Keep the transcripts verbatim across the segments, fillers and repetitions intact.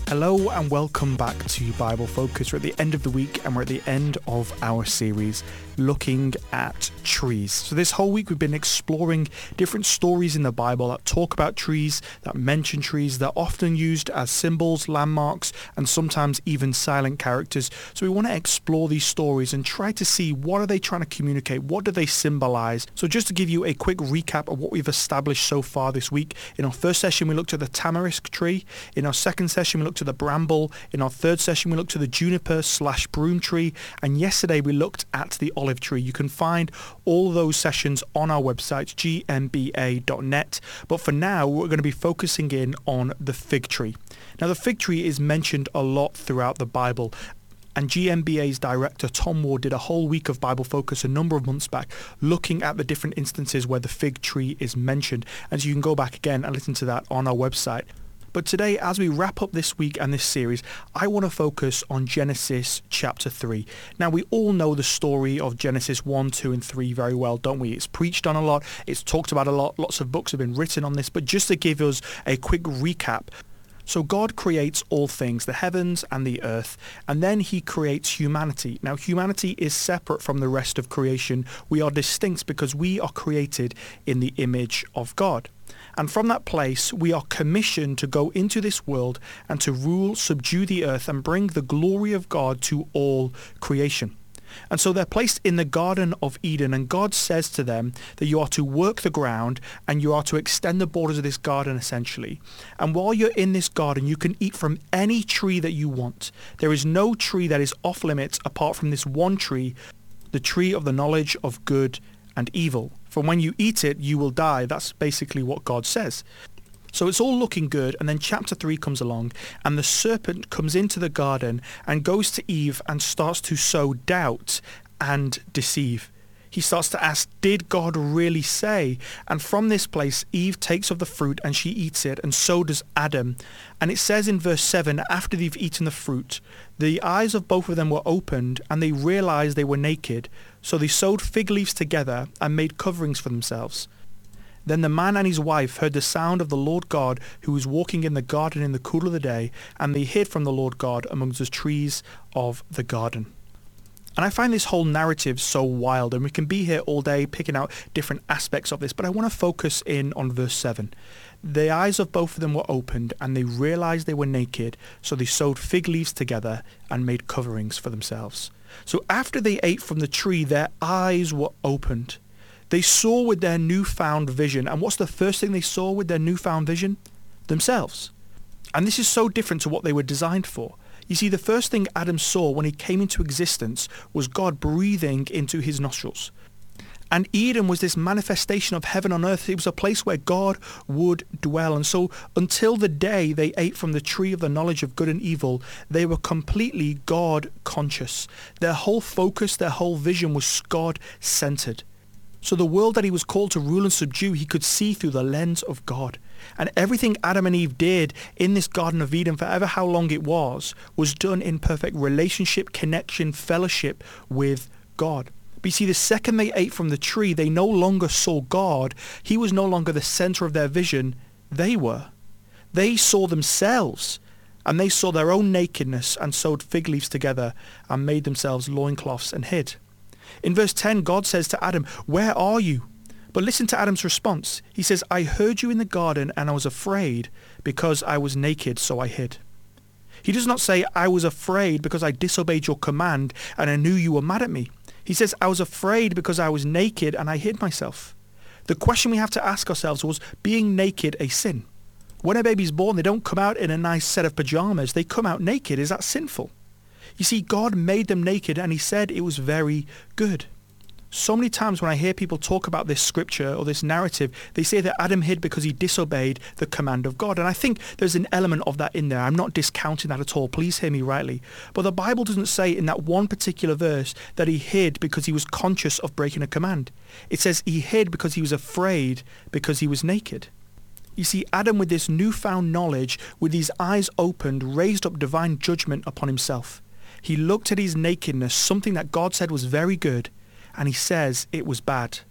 Hello and welcome back to Bible Focus. We're at the end of the week and we're at the end of our series looking at trees. So this whole week we've been exploring different stories in the Bible that talk about trees, that mention trees, that are often used as symbols, landmarks, and sometimes even silent characters. So we want to explore these stories and try to see what are they trying to communicate, what do they symbolize. So just to give you a quick recap of what we've established so far this week, in our first session we looked at the tamarisk tree, in our second session we looked at the bramble, in our third session we looked at the juniper slash broom tree, and yesterday we looked at the olive tree. You can find all those sessions on our website, g m b a dot net, but for now we're going to be focusing in on the fig tree. Now the fig tree is mentioned a lot throughout the Bible, and G M B A's director Tom Ward did a whole week of Bible Focus a number of months back looking at the different instances where the fig tree is mentioned, and so you can go back again and listen to that on our website. But today, as we wrap up this week and this series, I want to focus on Genesis chapter three. Now, we all know the story of Genesis one, two, and three very well, don't we? It's preached on a lot, it's talked about a lot, lots of books have been written on this, but just to give us a quick recap. So God creates all things, the heavens and the earth, and then he creates humanity. Now, humanity is separate from the rest of creation. We are distinct because we are created in the image of God. And from that place, we are commissioned to go into this world and to rule, subdue the earth, and bring the glory of God to all creation. And so they're placed in the Garden of Eden, and God says to them that you are to work the ground and you are to extend the borders of this garden essentially. And while you're in this garden, you can eat from any tree that you want. There is no tree that is off limits apart from this one tree, the tree of the knowledge of good and evil. For when you eat it, you will die. That's basically what God says. So it's all looking good, and then chapter three comes along, and the serpent comes into the garden and goes to Eve and starts to sow doubt and deceive. He starts to ask, did God really say? And from this place, Eve takes of the fruit and she eats it, and so does Adam. And it says in verse seven, after they've eaten the fruit, the eyes of both of them were opened, and they realized they were naked. So they sewed fig leaves together and made coverings for themselves. Then the man and his wife heard the sound of the Lord God who was walking in the garden in the cool of the day, and they hid from the Lord God amongst the trees of the garden. And I find this whole narrative so wild, and we can be here all day picking out different aspects of this, but I want to focus in on verse seven. The eyes of both of them were opened, and they realized they were naked, so they sewed fig leaves together and made coverings for themselves. So after they ate from the tree, their eyes were opened. They saw with their newfound vision. And what's the first thing they saw with their newfound vision? Themselves. And this is so different to what they were designed for. You see, the first thing Adam saw when he came into existence was God breathing into his nostrils. And Eden was this manifestation of heaven on earth. It was a place where God would dwell. And so until the day they ate from the tree of the knowledge of good and evil, they were completely God conscious. Their whole focus, their whole vision was God centered. So the world that he was called to rule and subdue, he could see through the lens of God. And everything Adam and Eve did in this Garden of Eden, for ever how long it was, was done in perfect relationship, connection, fellowship with God. But you see, the second they ate from the tree, they no longer saw God. He was no longer the center of their vision. They were. They saw themselves, and they saw their own nakedness and sewed fig leaves together and made themselves loincloths and hid. In verse ten, God says to Adam, where are you? But listen to Adam's response. He says, I heard you in the garden and I was afraid because I was naked, so I hid. He does not say, I was afraid because I disobeyed your command and I knew you were mad at me. He says, I was afraid because I was naked and I hid myself. The question we have to ask ourselves was, being naked a sin? When a baby's born, they don't come out in a nice set of pajamas. They come out naked. Is that sinful? You see, God made them naked and he said it was very good. So many times when I hear people talk about this scripture or this narrative, they say that Adam hid because he disobeyed the command of God. And I think there's an element of that in there. I'm not discounting that at all. Please hear me rightly. But the Bible doesn't say in that one particular verse that he hid because he was conscious of breaking a command. It says he hid because he was afraid because he was naked. You see, Adam, with this newfound knowledge, with his eyes opened, raised up divine judgment upon himself. He looked at his nakedness, something that God said was very good, and he says it was bad.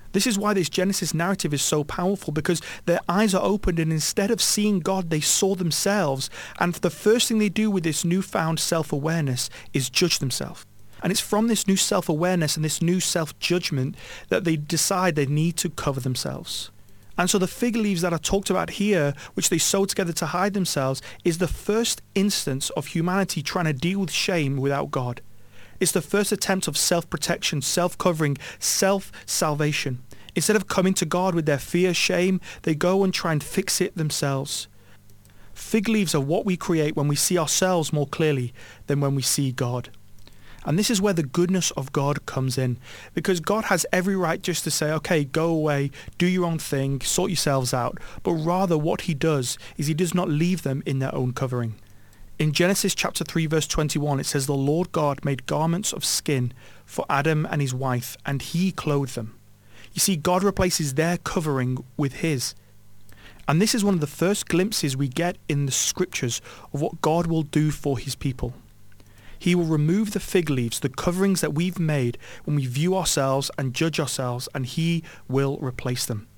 This is why this Genesis narrative is so powerful, because their eyes are opened and instead of seeing God, they saw themselves. And the first thing they do with this newfound self-awareness is judge themselves. And it's from this new self-awareness and this new self-judgment that they decide they need to cover themselves. And so the fig leaves that are talked about here, which they sew together to hide themselves, is the first instance of humanity trying to deal with shame without God. It's the first attempt of self-protection, self-covering, self-salvation. Instead of coming to God with their fear, shame, they go and try and fix it themselves. Fig leaves are what we create when we see ourselves more clearly than when we see God. And this is where the goodness of God comes in, because God has every right just to say, okay, go away, do your own thing, sort yourselves out. But rather what he does is he does not leave them in their own covering. In Genesis chapter three, verse twenty-one, it says, "The Lord God made garments of skin for Adam and his wife, and he clothed them." You see, God replaces their covering with his. And this is one of the first glimpses we get in the scriptures of what God will do for his people. He will remove the fig leaves, the coverings that we've made when we view ourselves and judge ourselves, and he will replace them.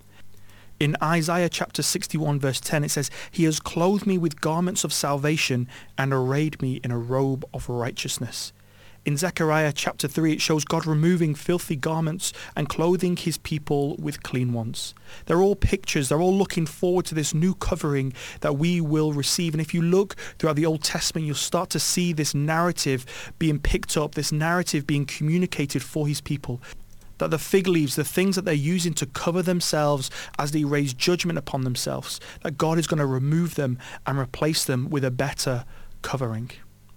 In Isaiah chapter sixty-one, verse ten, it says, "He has clothed me with garments of salvation and arrayed me in a robe of righteousness." In Zechariah chapter three, it shows God removing filthy garments and clothing his people with clean ones. They're all pictures. They're all looking forward to this new covering that we will receive. And if you look throughout the Old Testament, you'll start to see this narrative being picked up, this narrative being communicated for his people. That the fig leaves, the things that they're using to cover themselves as they raise judgment upon themselves, that God is going to remove them and replace them with a better covering.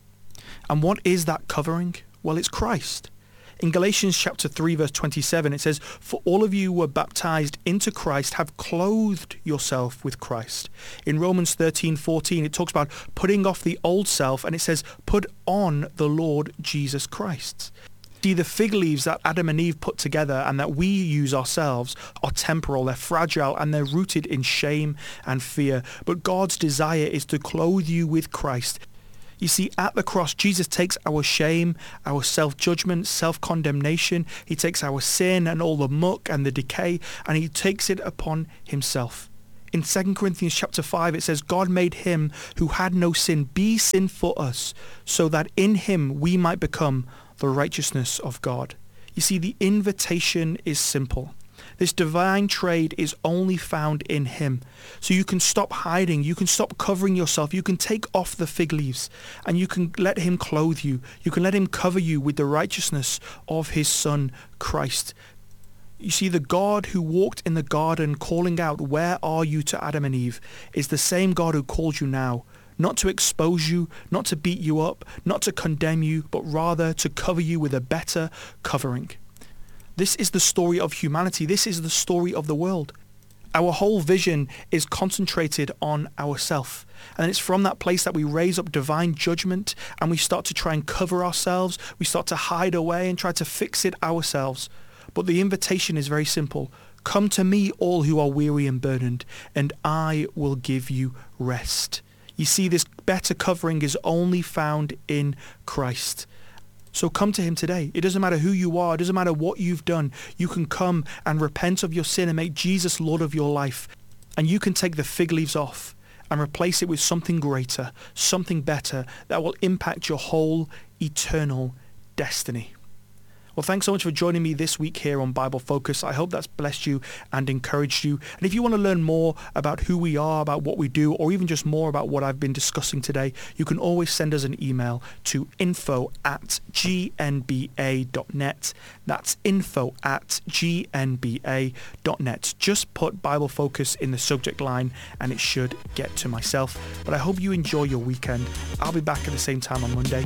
And what is that covering? Well, it's Christ. In Galatians chapter three, verse twenty-seven, it says, "For all of you who were baptized into Christ have clothed yourself with Christ." In Romans thirteen, fourteen, it talks about putting off the old self, and it says, "Put on the Lord Jesus Christ." See, the fig leaves that Adam and Eve put together and that we use ourselves are temporal, they're fragile, and they're rooted in shame and fear. But God's desire is to clothe you with Christ. You see, at the cross, Jesus takes our shame, our self-judgment, self-condemnation. He takes our sin and all the muck and the decay, and he takes it upon himself. In Second Corinthians chapter five, it says, "God made him who had no sin be sin for us, so that in him we might become the righteousness of God." You see, the invitation is simple. This divine trade is only found in him. So you can stop hiding, you can stop covering yourself, you can take off the fig leaves, and you can let him clothe you. You can let him cover you with the righteousness of his Son, Christ. You see, the God who walked in the garden calling out, "Where are you?" to Adam and Eve, is the same God who calls you now. Not to expose you, not to beat you up, not to condemn you, but rather to cover you with a better covering. This is the story of humanity. This is the story of the world. Our whole vision is concentrated on ourself. And it's from that place that we raise up divine judgment and we start to try and cover ourselves. We start to hide away and try to fix it ourselves. But the invitation is very simple. "Come to me, all who are weary and burdened, and I will give you rest." You see, this better covering is only found in Christ. So come to him today. It doesn't matter who you are. It doesn't matter what you've done. You can come and repent of your sin and make Jesus Lord of your life. And you can take the fig leaves off and replace it with something greater, something better that will impact your whole eternal destiny. Well, thanks so much for joining me this week here on Bible Focus. I hope that's blessed you and encouraged you. And if you want to learn more about who we are, about what we do, or even just more about what I've been discussing today, you can always send us an email to info at g n b a dot net. That's info at g n b a dot net. Just put Bible Focus in the subject line and it should get to myself. But I hope you enjoy your weekend. I'll be back at the same time on Monday.